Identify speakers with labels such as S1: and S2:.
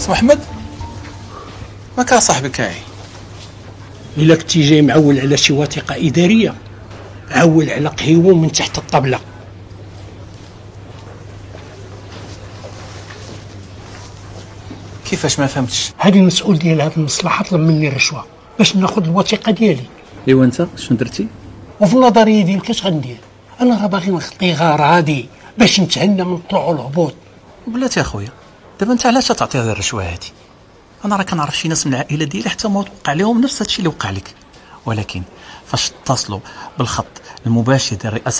S1: اسمو احمد ما كان صاحبي كاعي.
S2: الا كنتي جاي معول على شي وثيقه اداريه عول على قهيوه من تحت الطبله.
S1: كيفاش ما فهمتش؟
S2: هذه المسؤول ديال هذه المصلحه طلب مني الرشوه باش ناخذ الوثيقه ديالي.
S3: ايوا انت شنو درتي؟
S2: وفي النظريه ديالك اش غندير؟ انا راه باغي نخطي غير هادي باش نتهنى من الطلوع والهبوط.
S1: بلاتي يا خويا دابا انت علاش تعطي هذه الرشوه هذه؟ انا راه كنعرف شي ناس من العائله ديالي حتى ما وقع لهم نفس هادشي اللي وقع لك، ولكن فاش اتصلوا بالخط المباشر ديال الرئاسه